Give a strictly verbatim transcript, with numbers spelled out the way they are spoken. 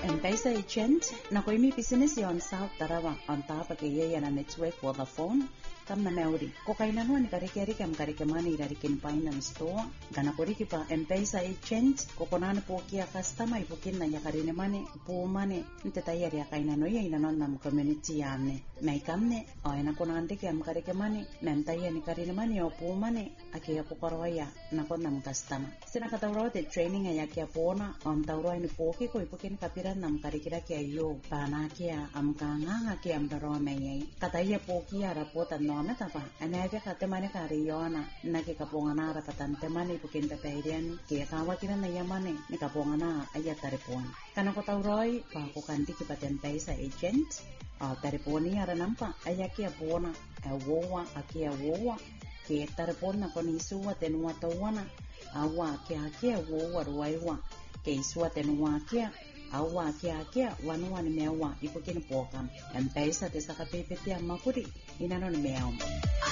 M-Pesa agent na ko imi business yon South Tarawa on top of kaya na network Vodafone kam na meuri ko kay nanwa ni kari-kari kam kari-kamani rarikin finance store gana ko riki pa M-Pesa agent ko konana po kia customer ipukin na yakari mani po mani nte tayari ya kay nanoy ay nanon nam community yamne may kamne o na ko nande kam kari-kamani nam tayari ni kari mani o po mani akia po korwaya na ko nam customer sina katawro de training ay akia po na om tawro ni poki ko ipukin kapira nam karikira kia yo pana kia am kanga kia am daro mai kataya poki ara pota no meta pa anaga katemane kari yona na ke kapongana ara patante mane ipukin taperian kia kawa kira na yamane ni kapongana aya taripon kana ko tawroi pa ko kanti ki paten M-Pesa agent a tariponi ara nampa aya kia pona a wowa akia wowa ke taripon na koni suwa tenua tawana awa kia kia wowa ruaiwa ke suwa tenua kia awa kia kia wanua ni mewa ipukin pokam M-Pesa te saka pepe tia makuri inano ni mewa